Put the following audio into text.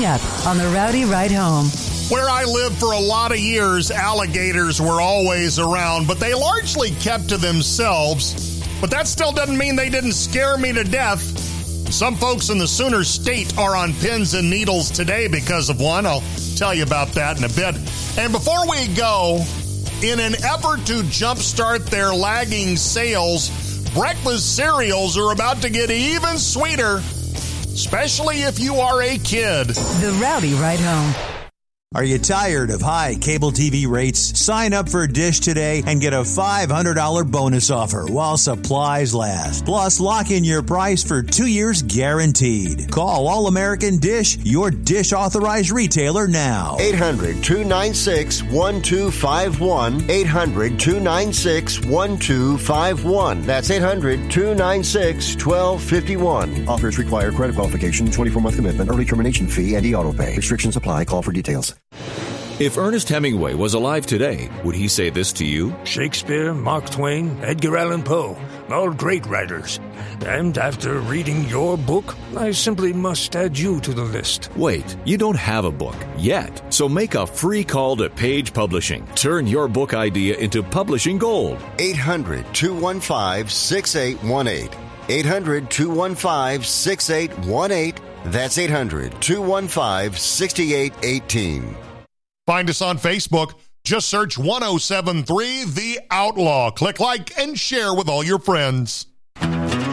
coming up on the Rowdy Ride Home. Where I lived for a lot of years, alligators were always around, but they largely kept to themselves. But that still doesn't mean they didn't scare me to death. Some folks in the Sooner State are on pins and needles today because of one. I'll tell you about that in a bit. And before we go, in an effort to jumpstart their lagging sales, breakfast cereals are about to get even sweeter, especially if you are a kid. The Rowdy Ride Home. Are you tired of high cable TV rates? Sign up for Dish today and get a $500 bonus offer while supplies last. Plus, lock in your price for 2 years guaranteed. Call All American Dish, your Dish authorized retailer now. 800-296-1251. 800-296-1251. That's 800-296-1251. Offers require credit qualification, 24-month commitment, early termination fee, and e-auto pay. Restrictions apply. Call for details. If Ernest Hemingway was alive today, would he say this to you? Shakespeare, Mark Twain, Edgar Allan Poe, all great writers. And after reading your book, I simply must add you to the list. Wait, you don't have a book yet. So make a free call to Page Publishing. Turn your book idea into publishing gold. 800-215-6818. 800-215-6818. That's 800-215-6818. Find us on Facebook. Just search 1073 The Outlaw. Click like and share with all your friends.